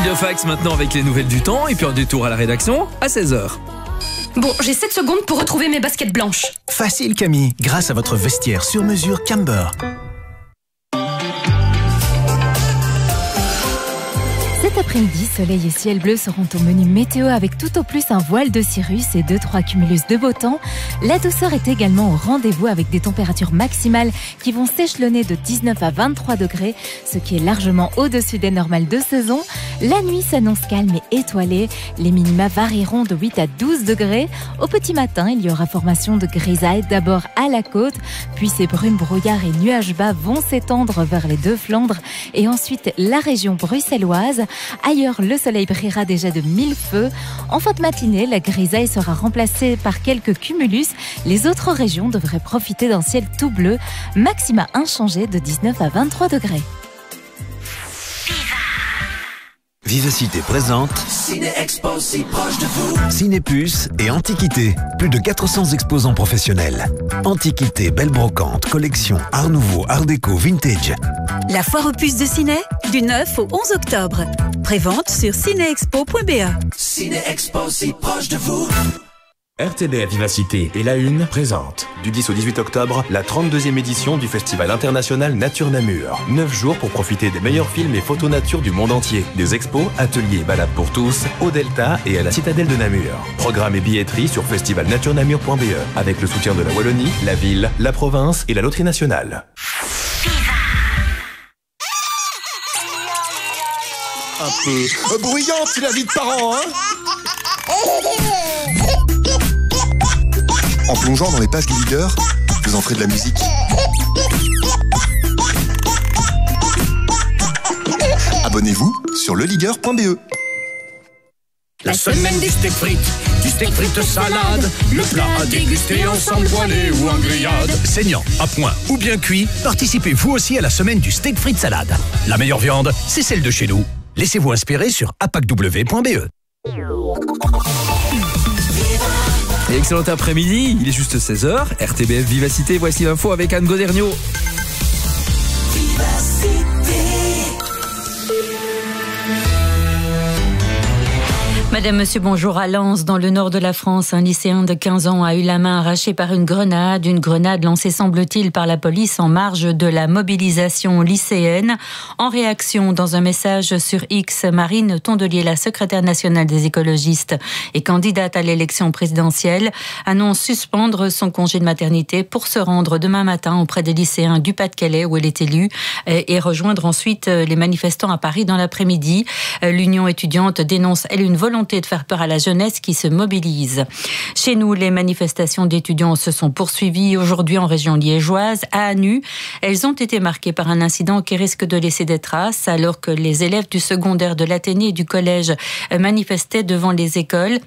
le fax maintenant avec les nouvelles du temps et puis un détour à la rédaction à 16h. Bon, j'ai 7 secondes pour retrouver mes baskets blanches. Facile Camille, grâce à votre vestiaire sur mesure Camber. Cet après-midi, soleil et ciel bleu seront au menu météo avec tout au plus un voile de cirrus et 2-3 cumulus de beau temps. La douceur est également au rendez-vous avec des températures maximales qui vont s'échelonner de 19 à 23 degrés, ce qui est largement au-dessus des normales de saison. La nuit s'annonce calme et étoilée. Les minima varieront de 8 à 12 degrés. Au petit matin, il y aura formation de grisailles d'abord à la côte, puis ces brumes, brouillards et nuages bas vont s'étendre vers les deux Flandres et ensuite la région bruxelloise. Ailleurs, le soleil brillera déjà de 1000 feux. En fin de matinée, la grisaille sera remplacée par quelques cumulus. Les autres régions devraient profiter d'un ciel tout bleu. Maxima inchangé de 19 à 23 degrés. Vivacité présente Ciné-Expo si proche de vous. Cinépuce et Antiquité. Plus de 400 exposants professionnels. Antiquité, belle brocante, collection, art nouveau, art déco, vintage. La foire aux puces de Ciné, du 9 au 11 octobre. Prévente sur cinéexpo.be. Ciné-Expo si proche de vous. RTBF Vivacité et La Une présente. Du 10 au 18 octobre, la 32e édition du Festival international Nature Namur. 9 jours pour profiter des meilleurs films et photos nature du monde entier. Des expos, ateliers et balades pour tous, au Delta et à la citadelle de Namur. Programme et billetterie sur festivalnaturenamur.be avec le soutien de la Wallonie, la ville, la province et la Loterie nationale. Un peu bruyante, c'est la vie de parents, hein. En plongeant dans les pages du leader, vous entrez de la musique. Abonnez-vous sur leleader.be. La semaine des steaks frites, du steak frites salade, le plat à déguster ensemble poêlé ou en grillade. Saignant, à point ou bien cuit, participez vous aussi à la semaine du steak frites salade. La meilleure viande, c'est celle de chez nous. Laissez-vous inspirer sur apacw.be. Et excellent après-midi, il est juste 16h, RTBF Vivacité, voici l'info avec Anne Godergno. Madame, monsieur, bonjour. À Lens, dans le nord de la France, un lycéen de 15 ans a eu la main arrachée par une grenade lancée, semble-t-il, par la police en marge de la mobilisation lycéenne. En réaction, dans un message sur X, Marine Tondelier, la secrétaire nationale des écologistes et candidate à l'élection présidentielle, annonce suspendre son congé de maternité pour se rendre demain matin auprès des lycéens du Pas-de-Calais, où elle est élue, et rejoindre ensuite les manifestants à Paris dans l'après-midi. L'Union étudiante dénonce, elle, une volonté de faire peur à la jeunesse qui se mobilise. Chez nous, les manifestations d'étudiants se sont poursuivies aujourd'hui en région liégeoise. À Anu, elles ont été marquées par un incident qui risque de laisser des traces, alors que les élèves du secondaire de l'Athénée et du collège manifestaient devant l'école.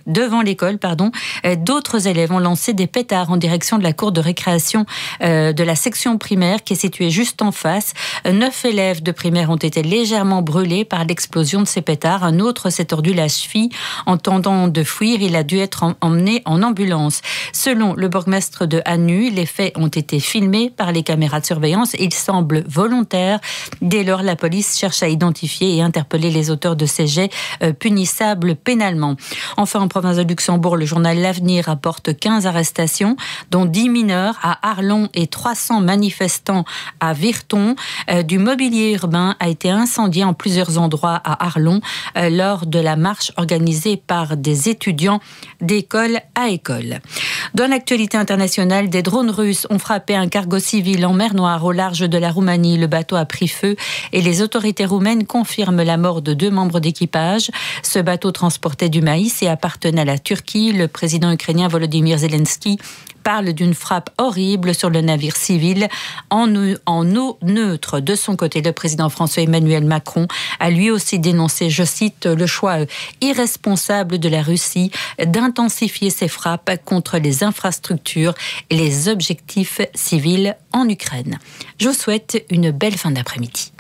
D'autres élèves ont lancé des pétards en direction de la cour de récréation de la section primaire qui est située juste en face. 9 élèves de primaire ont été légèrement brûlés par l'explosion de ces pétards. Un autre s'est tordu la cheville. En tentant de fuir, il a dû être emmené en ambulance. Selon le bourgmestre de Anu, les faits ont été filmés par les caméras de surveillance. Ils semblent volontaires. Dès lors, la police cherche à identifier et interpeller les auteurs de ces jets punissables pénalement. Enfin, en province de Luxembourg, le journal L'Avenir rapporte 15 arrestations, dont 10 mineurs à Arlon et 300 manifestants à Virton. Du mobilier urbain a été incendié en plusieurs endroits à Arlon lors de la marche organisée par des étudiants d'école à école. Dans l'actualité internationale, des drones russes ont frappé un cargo civil en mer Noire au large de la Roumanie. Le bateau a pris feu et les autorités roumaines confirment la mort de 2 membres d'équipage. Ce bateau transportait du maïs et appartenait à la Turquie. Le président ukrainien Volodymyr Zelensky parle d'une frappe horrible sur le navire civil en eau neutre. De son côté, le président François Emmanuel Macron a lui aussi dénoncé, je cite, le choix irresponsable de la Russie d'intensifier ses frappes contre les infrastructures et les objectifs civils en Ukraine. Je vous souhaite une belle fin d'après-midi.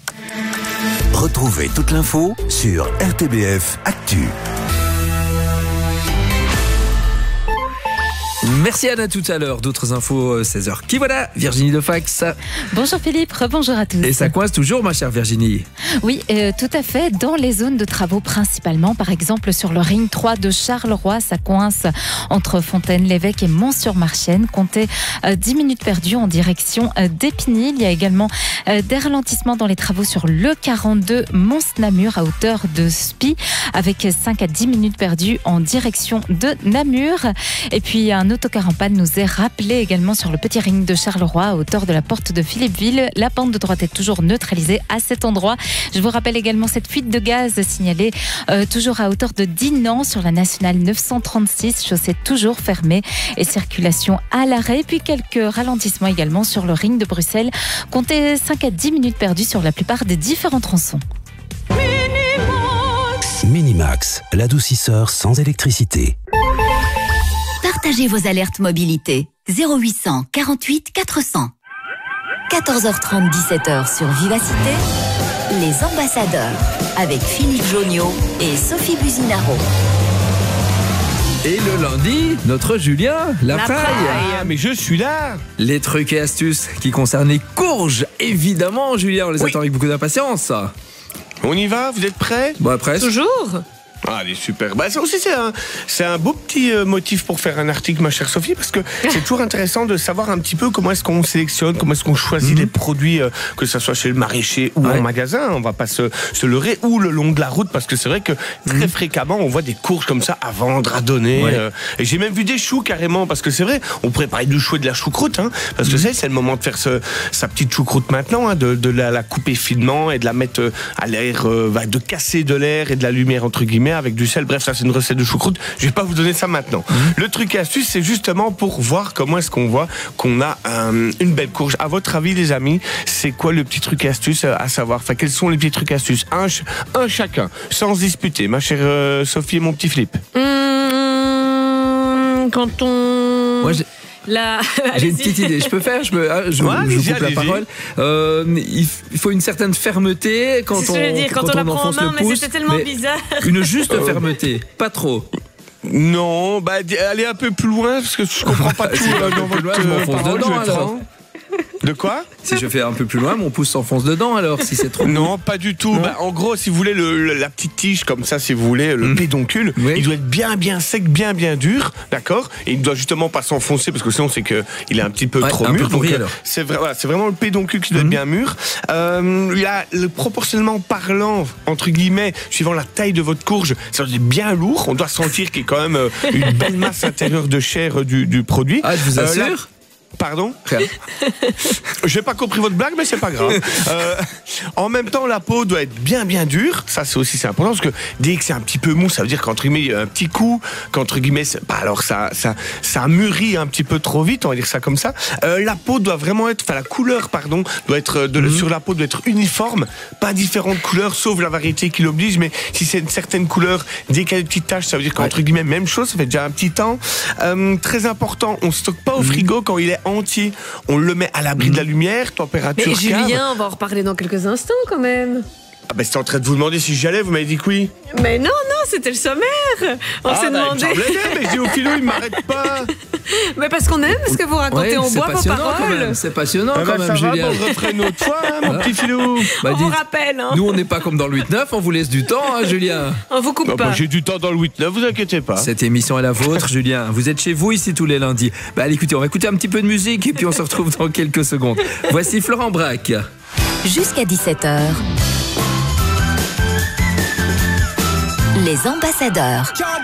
Retrouvez toute l'info sur RTBF Actu. Merci Anne, à tout à l'heure. D'autres infos 16h. Qui voilà? Virginie de Fax. Bonjour Philippe, rebonjour à tous. Et ça coince toujours, ma chère Virginie? Oui, tout à fait. Dans les zones de travaux principalement, par exemple sur le ring 3 de Charleroi, ça coince entre Fontaine-l'Évêque et Mont-sur-Marchienne. Comptez 10 minutes perdues en direction d'Épinay. Il y a également des ralentissements dans les travaux sur le 42 Mons-Namur à hauteur de Spie, avec 5 à 10 minutes perdues en direction de Namur. Et puis un autocar en panne nous est rappelé également sur le petit ring de Charleroi à hauteur de la porte de Philippeville. La pente de droite est toujours neutralisée à cet endroit. Je vous rappelle également cette fuite de gaz signalée toujours à hauteur de Dinan sur la nationale 936, chaussée toujours fermée et circulation à l'arrêt. Puis quelques ralentissements également sur le ring de Bruxelles. Comptez 5 à 10 minutes perdues sur la plupart des différents tronçons. Minimax, l'adoucisseur sans électricité. Partagez vos alertes mobilité. 0800 48 400. 14h30, 17h sur Vivacité. Les ambassadeurs avec Philippe Joniot et Sophie Buzinaro. Et le lundi, notre Julien, la paille. Ah, mais je suis là. Les trucs et astuces qui concernent les courges, évidemment, Julien, on les attend avec beaucoup d'impatience. On y va, vous êtes prêts? Bon, presque. Toujours. Ah, elle est super. Bah, ça aussi, c'est un beau petit motif pour faire un article, ma chère Sophie, parce que c'est toujours intéressant de savoir un petit peu comment est-ce qu'on sélectionne, comment est-ce qu'on choisit les produits, que ce soit chez le maraîcher ou en magasin. On va pas se leurrer, ou le long de la route, parce que c'est vrai que très fréquemment, on voit des courges comme ça à vendre, à donner. Et j'ai même vu des choux carrément, parce que c'est vrai, on pourrait parler du chou et de la choucroute, hein, parce que c'est le moment de faire sa petite choucroute maintenant, hein, de la couper finement et de la mettre à l'air, de casser de l'air et de la lumière, entre guillemets, avec du sel. Bref, ça c'est une recette de choucroute. Je vais pas vous donner ça maintenant. Le truc et astuce, c'est justement pour voir comment est-ce qu'on voit qu'on a une belle courge. À votre avis, les amis, c'est quoi le petit truc et astuce à savoir? Enfin, quels sont les petits trucs et astuces? Un chacun, sans se disputer. Ma chère Sophie et mon petit Philippe. Quand on... Moi, j'ai une petite idée. Je peux faire? Je vous coupe la parole. Il faut une certaine fermeté quand on la prend en main, mais c'était tellement bizarre. Une juste fermeté, pas trop. Non, allez un peu plus loin parce que je comprends pas tout dans votre parole. De quoi? Si je fais un peu plus loin, mon pouce s'enfonce dedans alors, si c'est trop... Non, pas du tout. En gros, si vous voulez la petite tige comme ça, si vous voulez, le pédoncule, il doit être bien sec, bien dur, d'accord? Et il ne doit justement pas s'enfoncer parce que sinon c'est qu'il est un petit peu trop mûr. Donc c'est vraiment le pédoncule qui doit être bien mûr. Proportionnellement parlant, entre guillemets, suivant la taille de votre courge, ça doit être bien lourd. On doit sentir qu'il y a quand même une belle masse intérieure de chair du produit. Ah, je vous assure. Pardon? J'ai pas compris votre blague, mais c'est pas grave. En même temps, la peau doit être bien dure. Ça, c'est important parce que dès que c'est un petit peu mou, ça veut dire qu'entre guillemets, il y a un petit coup, qu'entre guillemets, alors ça mûrit un petit peu trop vite, on va dire ça comme ça. La peau doit vraiment être, la couleur, pardon, doit être sur la peau doit être uniforme, pas différentes couleurs, sauf la variété qui l'oblige. Mais si c'est une certaine couleur, dès qu'il y a des petites taches, ça veut dire qu'entre guillemets, même chose, ça fait déjà un petit temps. Très important, on stocke pas au frigo quand il est entier, on le met à l'abri de la lumière, température. Mais Julien, on va en reparler dans quelques instants quand même. Ah ben, c'était en train de vous demander si j'y allais, vous m'avez dit que oui. Mais non, c'était le sommaire. On s'est demandé. Mais j'ai au philo, il m'arrête pas. Mais parce qu'on aime ce que vous racontez, on boit vos paroles. C'est passionnant quand même, Julien. On reprend une autre fois, mon petit philo. On vous rappelle. Nous, on n'est pas comme dans le 8-9, on vous laisse du temps, Julien. On vous coupe pas. J'ai du temps dans le 8-9, vous inquiétez pas. Cette émission est la vôtre, Julien. Vous êtes chez vous ici tous les lundis. Allez, écoutez, on va écouter un petit peu de musique et puis on se retrouve dans quelques secondes. Voici Florent Braque. Jusqu'à 17h. Les ambassadeurs.